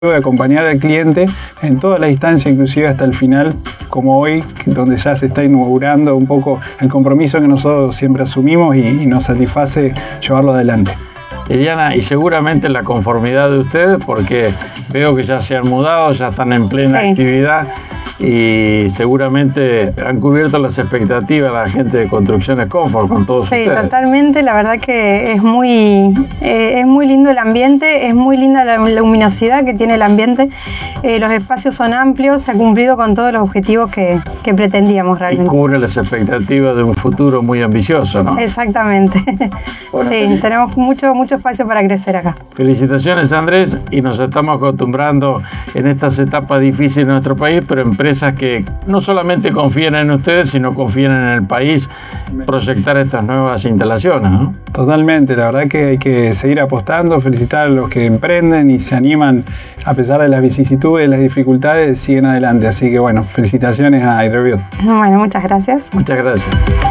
de acompañar al cliente en toda la instancia, inclusive hasta el final, como hoy, donde ya se está inaugurando un poco el compromiso que nosotros siempre asumimos y nos satisface llevarlo adelante. Liliana, y seguramente la conformidad de ustedes, porque veo que ya se han mudado, ya están en plena actividad y seguramente han cubierto las expectativas de la gente de Construcciones Confort con todos ustedes. Sí, totalmente. La verdad que es muy lindo el ambiente, es muy linda la luminosidad que tiene el ambiente. Los espacios son amplios, se ha cumplido con todos los objetivos que pretendíamos realmente. Y cubre las expectativas de un futuro muy ambicioso, ¿no? Exactamente. Bueno, sí, tenemos mucho espacio para crecer acá. Felicitaciones, Andrés, y nos estamos acostumbrando en estas etapas difíciles de nuestro país, pero empresas que no solamente confían en ustedes, sino confían en el país, proyectar estas nuevas instalaciones, ¿no? Totalmente, la verdad que hay que seguir apostando, felicitar a los que emprenden y se animan, a pesar de las vicisitudes, las dificultades, siguen adelante. Así que bueno, felicitaciones a iReview. Bueno, muchas gracias. Muchas gracias.